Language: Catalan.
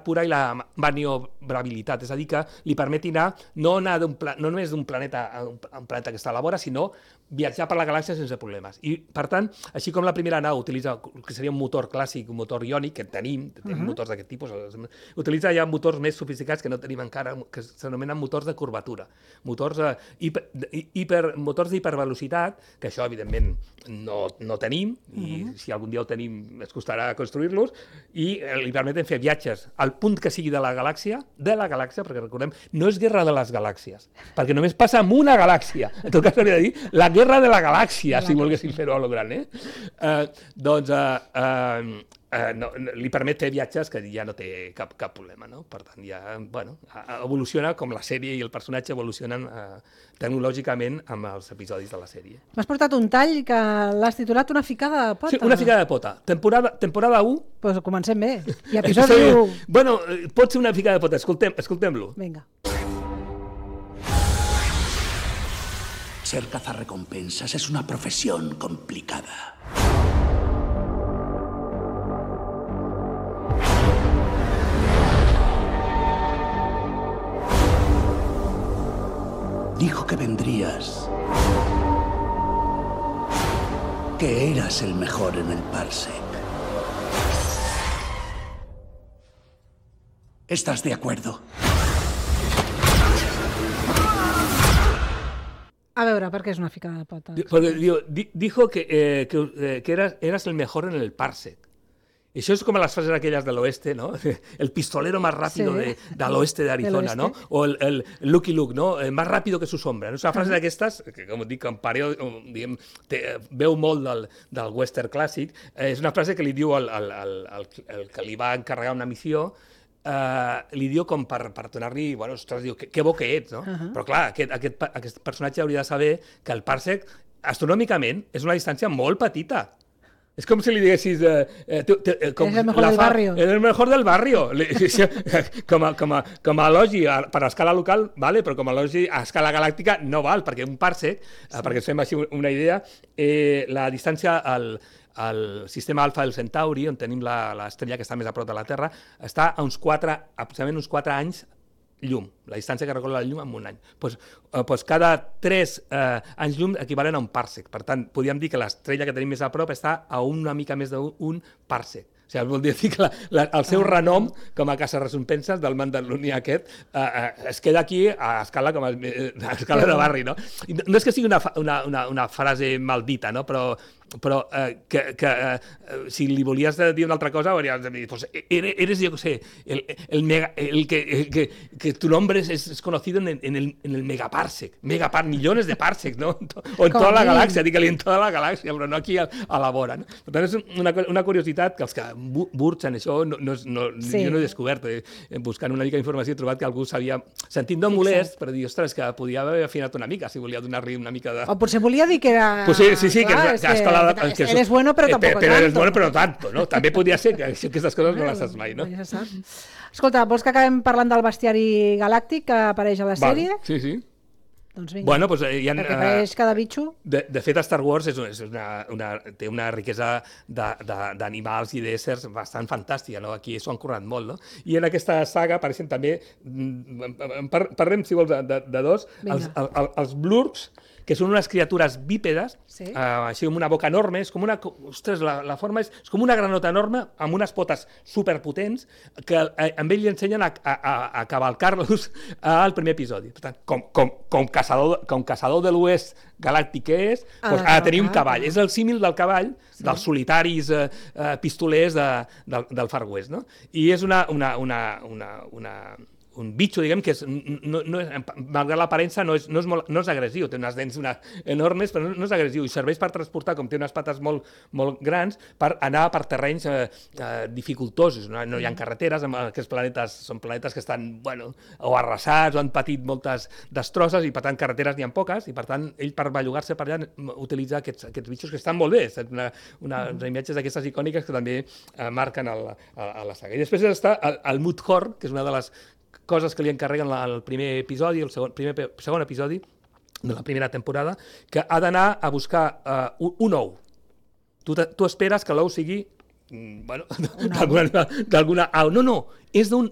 pura i la maniobrabilitat, és a dir, que li permeti anar no només d'un planeta a un planeta que està a la vora, sinó viatjar per la galàxia sense problemes. I, per tant, així com la primera nau utilitza el que seria un motor clàssic, un motor iònic, que tenim motors d'aquest tipus, utilitza ja motors més sofisticats que no tenim encara, que s'anomenen motors de curvatura, motors d'hipervelocitat, que això, evidentment, no tenim, i si algun dia ho tenim ens costarà construir-los, i li permeten fer viatges al punt que sigui de la galàxia, perquè recordem, no és guerra de les galàxies, perquè només passa en una galàxia. En tot cas, hauria de dir la guerra de la galàxia, si volguéssim fer-ho a lo gran, li permet fer viatges que ja no té cap problema, no? Per tant, ja, bueno, evoluciona com la sèrie i el personatge evolucionen tecnològicament amb els episodis de la sèrie. M'has portat un tall que l'has titulat Una ficada de pota. Sí, Una ficada de pota. Temporada 1. Doncs comencem bé. I episodi 1. Bueno, pot ser una ficada de pota. Escoltem-lo. Vinga. Ser cazarrecompensas es una profesión complicada. Dijo que vendrías, que eras el mejor en el Parsec. ¿Estás de acuerdo? A veure, per què és una ficada de pota? Dijo que eras el mejor en el Parsec. Això és com les frases aquelles de l'oeste, ¿no? El pistolero más rápido de l'oeste d'Arizona, ¿no? O el Lucky Luke, ¿no? Más rápido que su sombra. És una frase d'aquestes, que com dic, en pareo, diguem, veu molt del western clàssic, és una frase que li diu el que li va encarregar una missió, li diu com per donar-li, bueno, ostres, diu, que bo que ets, no? Però clar, aquest personatge hauria de saber que el Parsec, astronòmicament, és una distància molt petita. És com si li diguessis... És el mejor del barrio. És el mejor del barrio. Com a elogi per a escala local, vale, però com a elogi a escala galàctica no val, perquè un parsec, perquè ens fem així una idea, la distància al sistema alfa del Centauri, on tenim l'estrella que està més a prop de la Terra, està a aproximadament uns 4 anys llum, la distància que recorre la llum en un any. Doncs cada 3 anys llum equivalen a un parsec. Per tant, podríem dir que l'estrella que tenim més a prop està a una mica més d'un parsec. O sigui, vol dir que el seu renom com a caça-recompenses del mandalorià aquest es queda aquí a escala de barri, no? No és que sigui una frase maldita, no? Però si li volies dir una altra cosa, hauries de dir, pues eres, yo qué sé, el que tu nombre es conocido en el megaparsec, millones de parsecs, ¿no? O en tota la galàxia, digue-li en tota la galàxia, però no aquí a la vora, no? Per tant, és una curiositat que els que burxen això, jo no he descobert, buscant una mica d'informació he trobat que algú s'havia sentit no molest, però dir, ostres, que podia haver afinat una mica, si volia donar-li una mica de... O potser volia dir que era... Sí, que eres bueno, però tampoc tanto. Eres bueno, però tanto, no? També podria ser que aquestes coses no les saps mai, no? Ja saps. Escolta, vols que acabem parlant del bestiari galàctic que apareix a la sèrie? Sí. Doncs vinga, bueno, pues, perquè apareix cada bitxo. De fet, Star Wars té una riquesa d'animals i d'éssers bastant fantàstica, no? Aquí s'ho han currat molt, no? I en aquesta saga apareixen també, parlem, si vols, de dos, els blurgs, que són unes criatures bípedes, així com una boca enorme, és com una... Ostres, la forma és com una granota enorme, amb unes potes superpotents, que amb ell li ensenyen a cavalcar-los al primer episodi. Per tant, com caçador de l'oest galàctic que és, ha de tenir un cavall. És el símil del cavall, dels solitaris pistolers del Far West, no? I és un bitxo, diguem, que malgrat l'aparença no és agressiu, té unes dents enormes, però no és agressiu, i serveix per transportar, com té unes pates molt grans, per anar per terrenys dificultosos. No hi ha carreteres, aquests planetes són planetes que estan, o arrasats, o han patit moltes destrosses, i per tant carreteres n'hi ha poques, i per tant ell per bellugar-se per allà utilitza aquests bitxos que estan molt bé, unes imatges d'aquestes icòniques que també marquen a la saga. I després està el Mudhorn, que és una de les coses que li encarreguen al primer episodi, el segon episodi de la primera temporada, que ha d'anar a buscar un ou. Tu esperes que l'ou sigui d'alguna au. No, és d'un